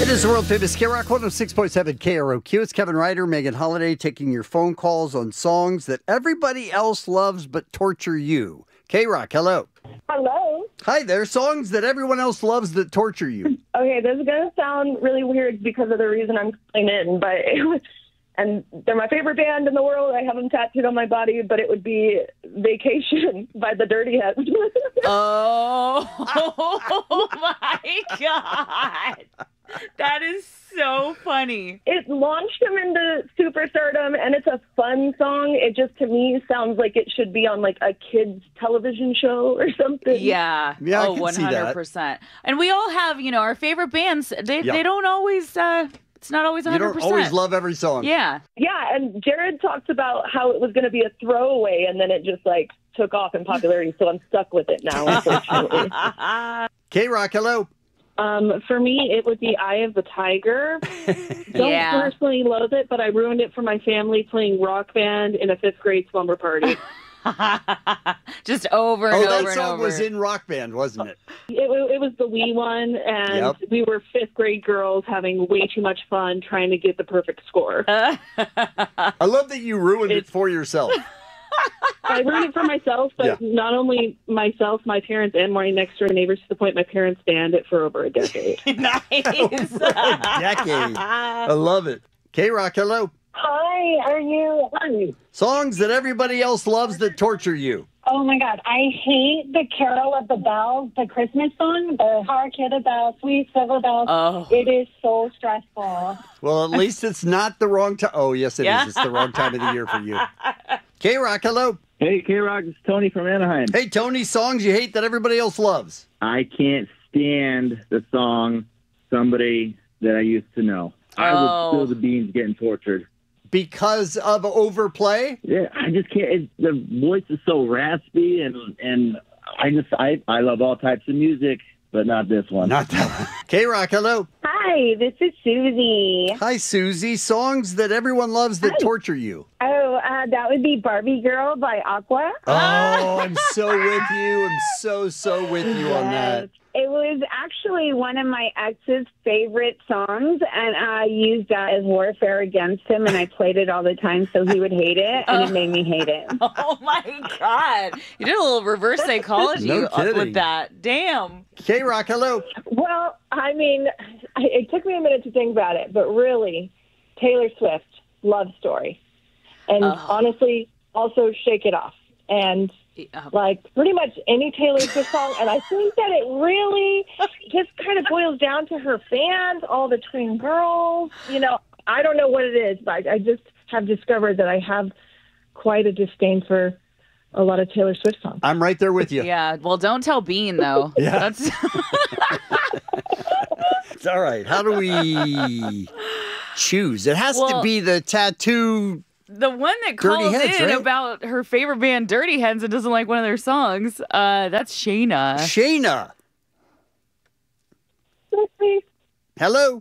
It is the world famous K-Rock 106.7 KROQ. It's Kevin Ryder, Megan Holiday, taking your phone calls on songs that everybody else loves but torture you. K-Rock, hello. Hello. Hi there. Songs that everyone else loves that torture you. Okay, this is going to sound really weird because of the reason I'm calling in, but and they're my favorite band in the world. I have them tattooed on my body, but it would be Vacation by the Dirty Heads. Oh my God. That is so funny. It launched them into superstardom, and it's a fun song. It just, to me, sounds like it should be on like a kid's television show or something. Yeah. Yeah, I oh, can see that. 100%. And we all have, our favorite bands. They don't always, it's not always 100%. You don't always love every song. Yeah. Yeah, and Jared talked about how it was going to be a throwaway, and then it just like took off in popularity, so I'm stuck with it now, unfortunately. K-Rock, hello. For me, it would be Eye of the Tiger. Don't personally loathe it, but I ruined it for my family playing Rock Band in a 5th grade slumber party. Just over and over and over. That song was in Rock Band, wasn't it? It was the wee one, and we were 5th grade girls having way too much fun trying to get the perfect score. I love that you ruined it for yourself. I ruined it for myself, but not only myself, my parents, and my next-door neighbors, to the point my parents banned it for over a decade. Nice. Over a decade. I love it. K-Rock, hello. Hi, how are you? Hi. Songs that everybody else loves that torture you. Oh my God, I hate the Carol of the Bells, the Christmas song, the Hark the Bells, Sweet Silver Bells. Oh. It is so stressful. Well, at least it's not the wrong time. Oh, yes, it is. It's the wrong time of the year for you. K-Rock, hello. Hey, K-Rock, it's Tony from Anaheim. Hey, Tony, songs you hate that everybody else loves. I can't stand the song Somebody That I Used to Know. I would spill the beans getting tortured. Because of overplay? Yeah, I just can't. The voice is so raspy, and I love all types of music, but not this one. Not that one. K-Rock, hello. Hi, this is Susie. Hi, Susie. Songs that everyone loves that torture you. Oh, that would be Barbie Girl by Aqua. Oh, I'm so with you. I'm so with you on that. It was actually one of my ex's favorite songs, and I used that as warfare against him, and I played it all the time so he would hate it, and it made me hate it. Oh, my God. You did a little reverse psychology with that. Damn. K-Rock, hello. Well, I mean, it took me a minute to think about it, but really, Taylor Swift, Love Story. And honestly, also Shake It Off. And like pretty much any Taylor Swift song. And I think that it really just kind of boils down to her fans, all the twin girls. I don't know what it is, but I just have discovered that I have quite a disdain for a lot of Taylor Swift songs. I'm right there with you. Yeah. Well, don't tell Bean, though. Yeah. That's... It's all right. How do we choose? It has to be the tattoo. The one that calls in about her favorite band, Dirty Heads, and doesn't like one of their songs, that's Shayna. Shayna. Hello.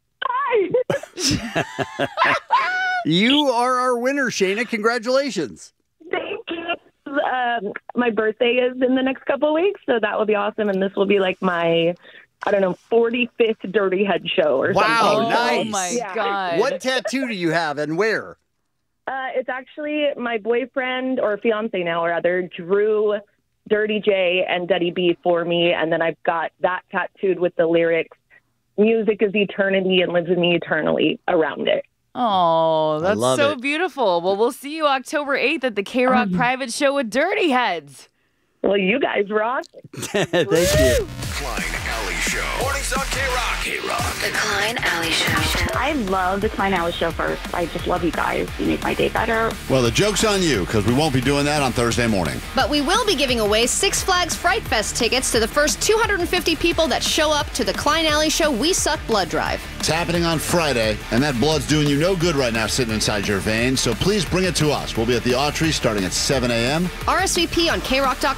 Hi. You are our winner, Shayna. Congratulations. Thank you. My birthday is in the next couple of weeks, so that will be awesome. And this will be like my, 45th Dirty Head show or something. Wow, nice. Oh, my God. What tattoo do you have and where? It's actually my boyfriend, or fiance now, rather, drew Dirty J and Duddy B for me, and then I've got that tattooed with the lyrics, "Music is eternity and lives in me eternally" around it. Oh, that's so it. beautiful. Well, we'll see you October 8th at the K-Rock private show with Dirty Heads. Well, you guys rock. Thank you. Klein Alley Show. Mornings on K-Rock. K-Rock. The Klein Alley Show. I love the Klein Alley Show first. I just love you guys. You make my day better. Well, the joke's on you, because we won't be doing that on Thursday morning. But we will be giving away Six Flags Fright Fest tickets to the first 250 people that show up to the Klein Alley Show We Suck blood drive. It's happening on Friday, and that blood's doing you no good right now sitting inside your veins, so please bring it to us. We'll be at the Autry starting at 7 a.m. RSVP on KRock.com.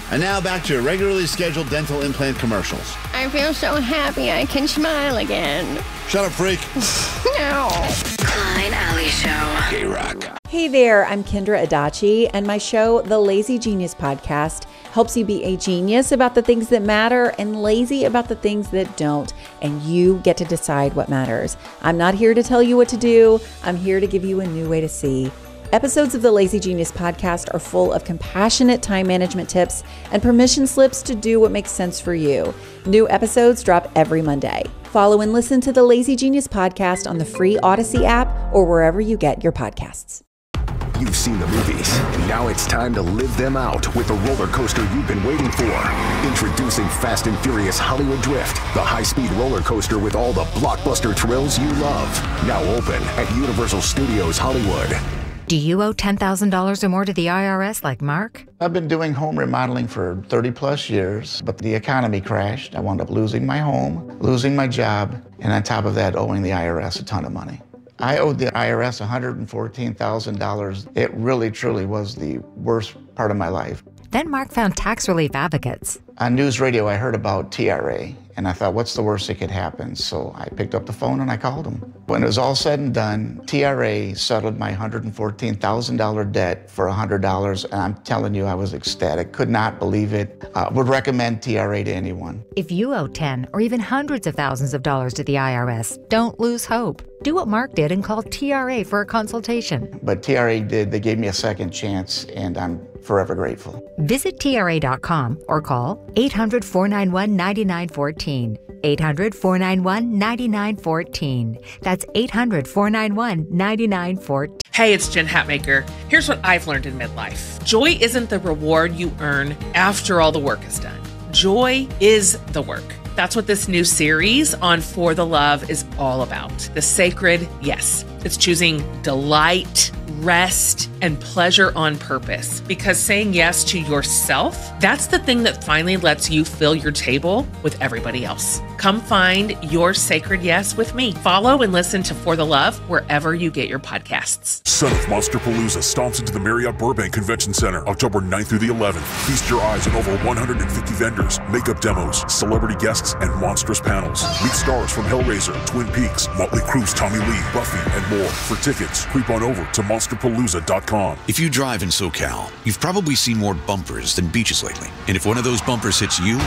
And now back to regularly scheduled dental implant commercials. I feel so happy I can smile again. Shut up, freak. No. Klein Alley Show. K-Rock. Hey there, I'm Kendra Adachi, and my show, The Lazy Genius Podcast, helps you be a genius about the things that matter and lazy about the things that don't, and you get to decide what matters. I'm not here to tell you what to do. I'm here to give you a new way to see. Episodes of the Lazy Genius Podcast are full of compassionate time management tips and permission slips to do what makes sense for you. New episodes drop every Monday. Follow and listen to the Lazy Genius Podcast on the free Odyssey app or wherever you get your podcasts. You've seen the movies. Now it's time to live them out with the roller coaster you've been waiting for. Introducing Fast and Furious Hollywood Drift, the high-speed roller coaster with all the blockbuster thrills you love. Now open at Universal Studios Hollywood. Do you owe $10,000 or more to the IRS like Mark? I've been doing home remodeling for 30 plus years, but the economy crashed. I wound up losing my home, losing my job, and on top of that, owing the IRS a ton of money. I owed the IRS $114,000. It really, truly was the worst part of my life. Then Mark found Tax Relief Advocates. On news radio, I heard about TRA, and I thought, what's the worst that could happen? So I picked up the phone and I called them. When it was all said and done, TRA settled my $114,000 debt for $100, and I'm telling you, I was ecstatic. Could not believe it. Would recommend TRA to anyone. If you owe 10 or even hundreds of thousands of dollars to the IRS, don't lose hope. Do what Mark did and call TRA for a consultation. But TRA did. They gave me a second chance, and I'm forever grateful. Visit TRA.com or call 800-491-9914. 800-491-9914. That's 800-491-9914. Hey, it's Jen Hatmaker. Here's what I've learned in midlife. Joy isn't the reward you earn after all the work is done. Joy is the work. That's what this new series on For the Love is all about. The sacred yes. It's choosing delight, rest, and pleasure on purpose. Because saying yes to yourself, that's the thing that finally lets you fill your table with everybody else. Come find your sacred yes with me. Follow and listen to For the Love wherever you get your podcasts. Son of Monsterpalooza stomps into the Marriott Burbank Convention Center October 9th through the 11th. Feast your eyes on over 150 vendors, makeup demos, celebrity guests, and monstrous panels. Meet stars from Hellraiser, Twin Peaks, Motley Crue's Tommy Lee, Buffy, and more. For tickets, creep on over to monsterpalooza.com. If you drive in SoCal, you've probably seen more bumpers than beaches lately. And if one of those bumpers hits you,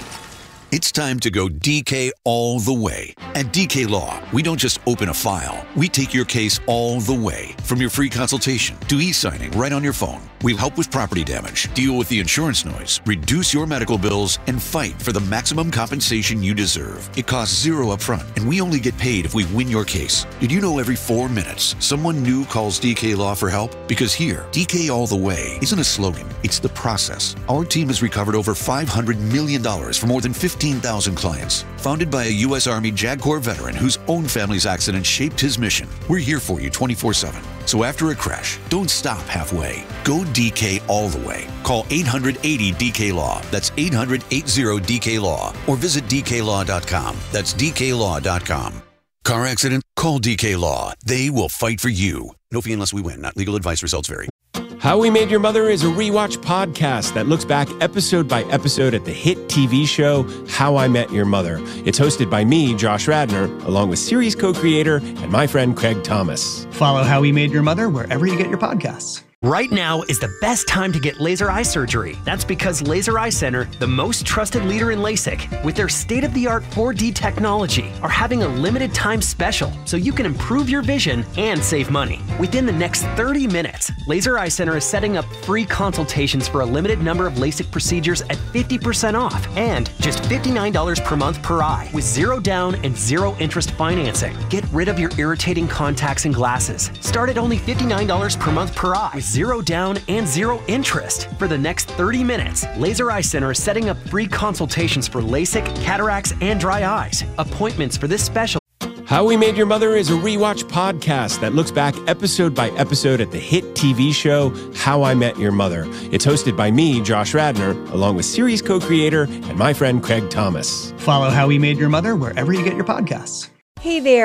it's time to go DK all the way. At DK Law, we don't just open a file. We take your case all the way. From your free consultation to e-signing right on your phone. We'll help with property damage, deal with the insurance noise, reduce your medical bills, and fight for the maximum compensation you deserve. It costs zero upfront, and we only get paid if we win your case. Did you know every 4 minutes, someone new calls DK Law for help? Because here, DK all the way isn't a slogan, it's the process. Our team has recovered over $500 million for more than 15,000 clients. Founded by a U.S. Army JAG Corps veteran whose own family's accident shaped his mission. We're here for you 24/7. So after a crash, don't stop halfway. Go DK all the way. Call 800-80-DK-LAW. That's 800-80-DK-LAW. Or visit DKLaw.com. That's DKLaw.com. Car accident? Call DK Law. They will fight for you. No fee unless we win. Not legal advice. Results vary. How We Made Your Mother is a rewatch podcast that looks back episode by episode at the hit TV show How I Met Your Mother. It's hosted by me, Josh Radnor, along with series co-creator and my friend Craig Thomas. Follow How We Made Your Mother wherever you get your podcasts. Right now is the best time to get laser eye surgery. That's because Laser Eye Center, the most trusted leader in LASIK, with their state-of-the-art 4D technology, are having a limited time special so you can improve your vision and save money. Within the next 30 minutes, Laser Eye Center is setting up free consultations for a limited number of LASIK procedures at 50% off and just $59 per month per eye with zero down and zero interest financing. Get rid of your irritating contacts and glasses. Start at only $59 per month per eye with zero down and zero interest. For the next 30 minutes, Laser Eye Center is setting up free consultations for LASIK, cataracts, and dry eyes. Appointments for this special. How We Made Your Mother is a rewatch podcast that looks back episode by episode at the hit TV show How I Met Your Mother. It's hosted by me, Josh Radnor, along with series co-creator and my friend Craig Thomas. Follow How We Made Your Mother wherever you get your podcasts. Hey there.